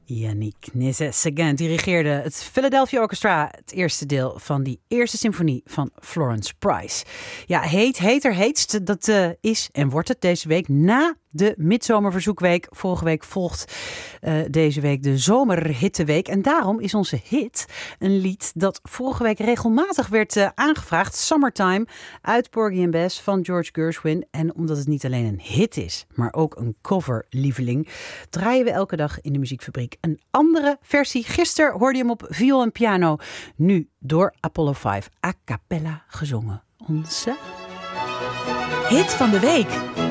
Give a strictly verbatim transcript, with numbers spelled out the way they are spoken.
Yannick Nézet-Séguin dirigeerde het Philadelphia Orchestra, het eerste deel van die eerste symfonie van Florence Price. Ja, heet, heter, heetst, dat uh, is en wordt het deze week na de Midzomerverzoekweek. Vorige week volgt uh, deze week de Zomerhitteweek. En daarom is onze hit een lied dat vorige week regelmatig werd uh, aangevraagd. Summertime uit Porgy and Bess van George Gershwin. En omdat het niet alleen een hit is, maar ook een coverlieveling, draaien we elke dag in de Muziekfabriek een andere versie. Gisteren hoorde je hem op viool en piano. Nu door Apollo vijf a cappella gezongen. Onze hit van de week.